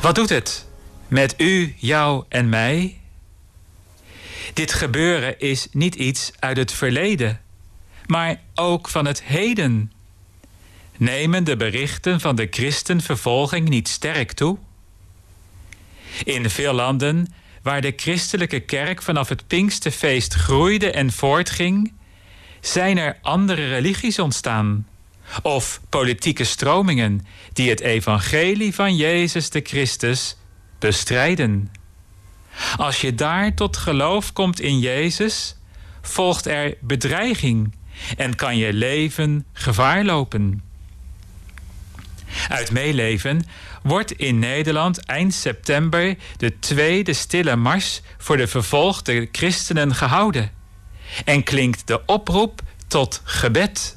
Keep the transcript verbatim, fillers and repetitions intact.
Wat doet het met u, jou en mij? Dit gebeuren is niet iets uit het verleden, maar ook van het heden. Nemen de berichten van de christenvervolging niet sterk toe? In veel landen waar de christelijke kerk vanaf het Pinksterfeest groeide en voortging, zijn er andere religies ontstaan. Of politieke stromingen die het evangelie van Jezus de Christus bestrijden. Als je daar tot geloof komt in Jezus, volgt er bedreiging en kan je leven gevaar lopen. Uit meeleven wordt in Nederland eind september de tweede stille mars voor de vervolgde christenen gehouden. En klinkt de oproep tot gebed.